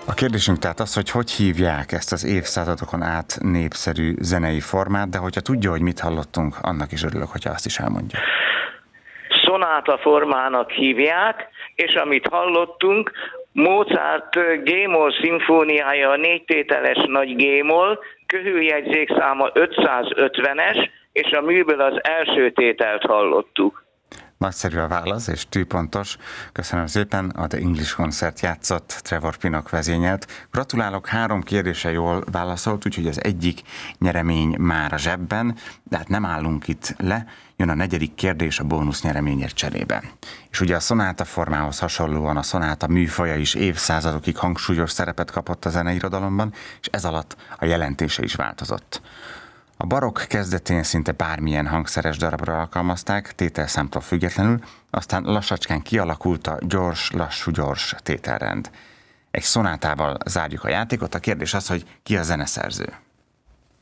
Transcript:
A kérdésünk tehát az, hogy hívják ezt az évszázadokon át népszerű zenei formát, de hogyha tudja, hogy mit hallottunk, annak is örülök, hogyha azt is elmondja. Szonáta formának hívják, és amit hallottunk, Mozart G-moll szimfóniája, a 4 tételes nagy G-moll, köhőjegyzékszáma 550-es, és a műből az első tételt hallottuk. Nagyszerű a válasz, és tűpontos. Köszönöm szépen, a The English Concert játszott, Trevor Pinnock vezényelt. Gratulálok, 3 kérdésre jól válaszolt, úgyhogy az egyik nyeremény már a zsebben, de hát nem állunk itt le. Jön a 4. kérdés a bónusz nyereményért cserébe. És ugye a szonáta formához hasonlóan a szonáta műfaja is évszázadokig hangsúlyos szerepet kapott a zeneirodalomban, és ez alatt a jelentése is változott. A barokk kezdetén szinte bármilyen hangszeres darabra alkalmazták, tételszámtól függetlenül, aztán lassacskán kialakult a gyors-lassú-gyors tételrend. Egy szonátával zárjuk a játékot, a kérdés az, hogy ki a zeneszerző.